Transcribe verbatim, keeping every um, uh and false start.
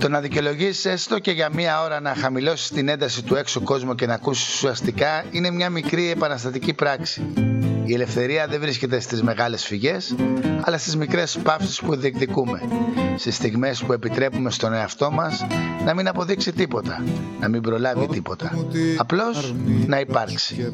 Το να δικαιολογήσεις έστω και για μία ώρα να χαμηλώσεις την ένταση του έξω κόσμου και να ακούσεις ουσιαστικά είναι μια μικρή επαναστατική πράξη. Η ελευθερία δεν βρίσκεται στις μεγάλες φυγές, αλλά στις μικρές παύσεις που διεκδικούμε. Στις στιγμές που επιτρέπουμε στον εαυτό μας να μην αποδείξει τίποτα, να μην προλάβει τίποτα. Απλώς να υπάρξει.